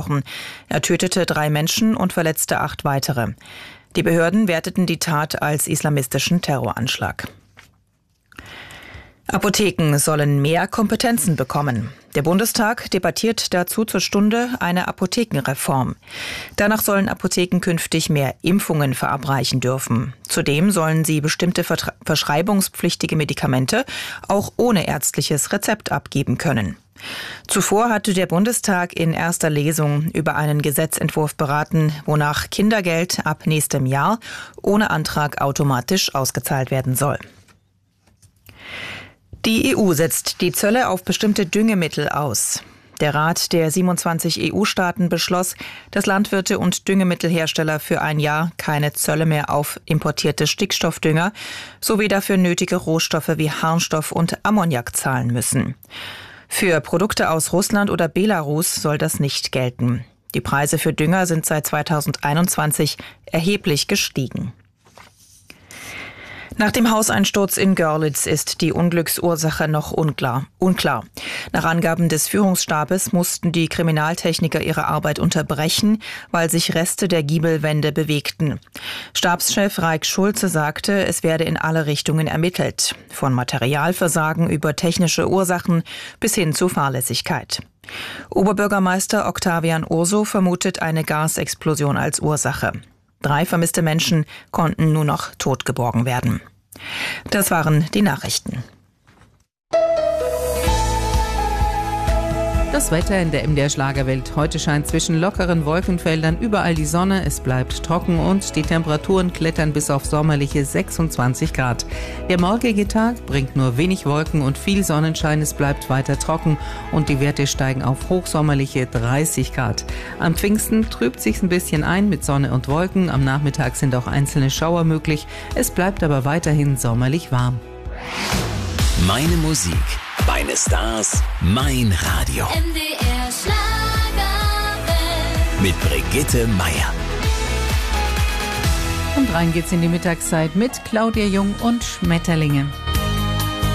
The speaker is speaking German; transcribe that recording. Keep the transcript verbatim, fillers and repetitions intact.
Wochen. Er tötete drei Menschen und verletzte acht weitere. Die Behörden werteten die Tat als islamistischen Terroranschlag. Apotheken sollen mehr Kompetenzen bekommen. Der Bundestag debattiert dazu zur Stunde eine Apothekenreform. Danach sollen Apotheken künftig mehr Impfungen verabreichen dürfen. Zudem sollen sie bestimmte verschreibungspflichtige Medikamente auch ohne ärztliches Rezept abgeben können. Zuvor hatte der Bundestag in erster Lesung über einen Gesetzentwurf beraten, wonach Kindergeld ab nächstem Jahr ohne Antrag automatisch ausgezahlt werden soll. Die E U setzt die Zölle auf bestimmte Düngemittel aus. Der Rat der siebenundzwanzig E U-Staaten beschloss, dass Landwirte und Düngemittelhersteller für ein Jahr keine Zölle mehr auf importierte Stickstoffdünger sowie dafür nötige Rohstoffe wie Harnstoff und Ammoniak zahlen müssen. Für Produkte aus Russland oder Belarus soll das nicht gelten. Die Preise für Dünger sind seit zweitausendeinundzwanzig erheblich gestiegen. Nach dem Hauseinsturz in Görlitz ist die Unglücksursache noch unklar. unklar. Nach Angaben des Führungsstabes mussten die Kriminaltechniker ihre Arbeit unterbrechen, weil sich Reste der Giebelwände bewegten. Stabschef Raik Schulze sagte, es werde in alle Richtungen ermittelt. Von Materialversagen über technische Ursachen bis hin zu Fahrlässigkeit. Oberbürgermeister Octavian Urso vermutet eine Gasexplosion als Ursache. Drei vermisste Menschen konnten nur noch tot geborgen werden. Das waren die Nachrichten. Das Wetter in der M D R Schlagerwelt. Heute scheint zwischen lockeren Wolkenfeldern überall die Sonne. Es bleibt trocken und die Temperaturen klettern bis auf sommerliche sechsundzwanzig Grad. Der morgige Tag bringt nur wenig Wolken und viel Sonnenschein. Es bleibt weiter trocken und die Werte steigen auf hochsommerliche dreißig Grad. Am Pfingsten trübt sich's ein bisschen ein mit Sonne und Wolken. Am Nachmittag sind auch einzelne Schauer möglich. Es bleibt aber weiterhin sommerlich warm. Meine Musik, meine Stars, mein Radio. M D R Schlagerwelt. Mit Brigitte Meier. Und rein geht's in die Mittagszeit mit Claudia Jung und Schmetterlinge.